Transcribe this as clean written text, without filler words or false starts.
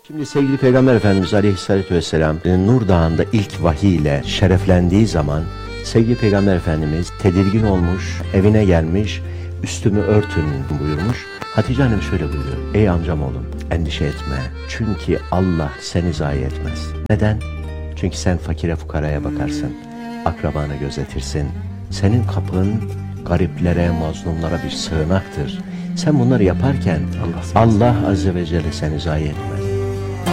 Şimdi sevgili Peygamber Efendimiz Aleyhisselatü Vesselam Nur Dağı'nda ilk vahiy ile şereflendiği zaman sevgili Peygamber Efendimiz tedirgin olmuş, evine gelmiş, üstümü örtün buyurmuş. Hatice Hanım şöyle buyuruyor: ey amcam oğlum, endişe etme, çünkü Allah seni zayi etmez. Neden? Çünkü sen fakire fukaraya bakarsın, akrabanı gözetirsin. Senin kapın gariplere, mazlumlara bir sığınaktır. Sen bunları yaparken Allah Azze ve Celle seni zayi etmez.